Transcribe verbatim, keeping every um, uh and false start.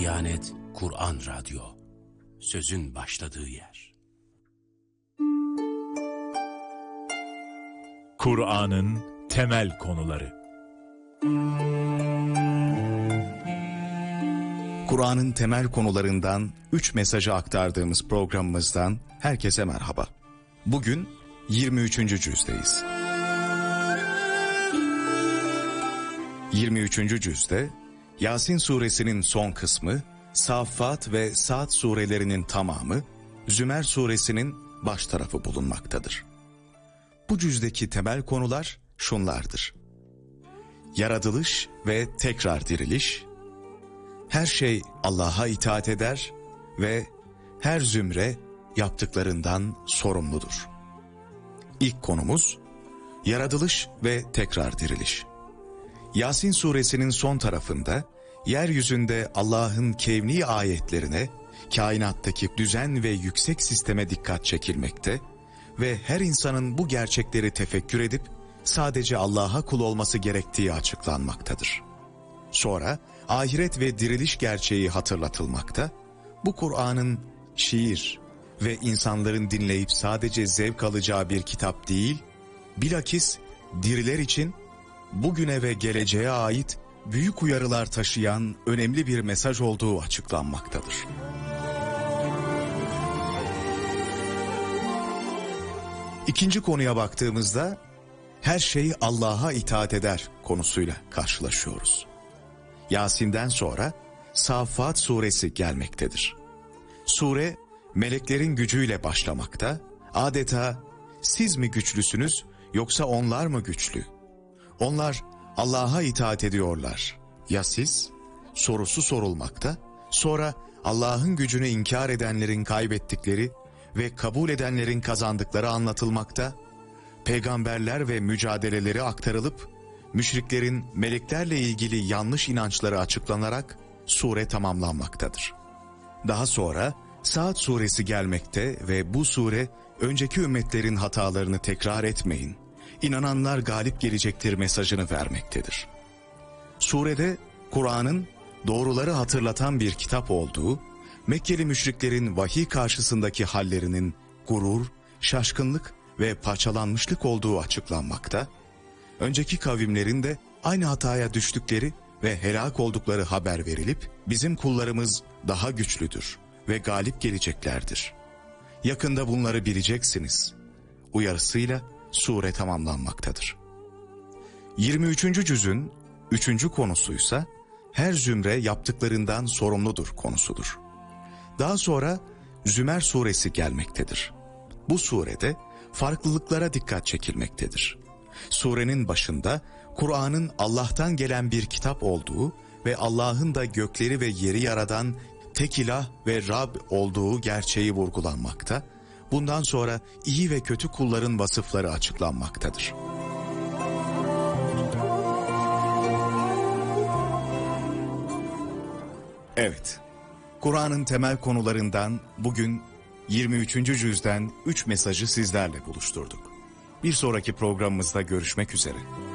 Diyanet Kur'an Radyo, sözün başladığı yer. Kur'an'ın temel konuları. Kur'an'ın temel konularından üç mesajı aktardığımız programımızdan herkese merhaba. Bugün yirmi üçüncü cüzdeyiz. yirmi üçüncü cüzde Yasin suresinin son kısmı, Saffat ve Sa'd surelerinin tamamı, Zümer suresinin baş tarafı bulunmaktadır. Bu cüzdeki temel konular şunlardır: yaratılış ve tekrar diriliş, her şey Allah'a itaat eder ve her zümre yaptıklarından sorumludur. İlk konumuz yaratılış ve tekrar diriliş. Yasin suresinin son tarafında yeryüzünde Allah'ın kevni ayetlerine, kainattaki düzen ve yüksek sisteme dikkat çekilmekte ve her insanın bu gerçekleri tefekkür edip sadece Allah'a kul olması gerektiği açıklanmaktadır. Sonra ahiret ve diriliş gerçeği hatırlatılmakta, bu Kur'an'ın şiir ve insanların dinleyip sadece zevk alacağı bir kitap değil, bilakis diriler için bugüne ve geleceğe ait büyük uyarılar taşıyan önemli bir mesaj olduğu açıklanmaktadır. İkinci konuya baktığımızda her şey Allah'a itaat eder konusuyla karşılaşıyoruz. Yasin'den sonra Saffat suresi gelmektedir. Sure meleklerin gücüyle başlamakta, adeta siz mi güçlüsünüz yoksa onlar mı güçlü? Onlar Allah'a itaat ediyorlar. Ya siz? Sorusu sorulmakta, sonra Allah'ın gücünü inkar edenlerin kaybettikleri ve kabul edenlerin kazandıkları anlatılmakta, peygamberler ve mücadeleleri aktarılıp, müşriklerin meleklerle ilgili yanlış inançları açıklanarak sure tamamlanmaktadır. Daha sonra Sa'd suresi gelmekte ve bu sure önceki ümmetlerin hatalarını tekrar etmeyin, İnananlar galip gelecektir mesajını vermektedir. Surede Kur'an'ın doğruları hatırlatan bir kitap olduğu, Mekkeli müşriklerin vahiy karşısındaki hallerinin gurur, şaşkınlık ve parçalanmışlık olduğu açıklanmakta, önceki kavimlerin de aynı hataya düştükleri ve helak oldukları haber verilip, bizim kullarımız daha güçlüdür ve galip geleceklerdir. Yakında bunları bileceksiniz uyarısıyla sure tamamlanmaktadır. yirmi üçüncü cüzün üçüncü konusuysa her zümre yaptıklarından sorumludur konusudur. Daha sonra Zümer suresi gelmektedir. Bu surede farklılıklara dikkat çekilmektedir. Surenin başında Kur'an'ın Allah'tan gelen bir kitap olduğu ve Allah'ın da gökleri ve yeri yaradan tek ilah ve Rab olduğu gerçeği vurgulanmakta, bundan sonra iyi ve kötü kulların vasıfları açıklanmaktadır. Evet, Kur'an'ın temel konularından bugün yirmi üçüncü cüzden üç mesajı sizlerle buluşturduk. Bir sonraki programımızda görüşmek üzere.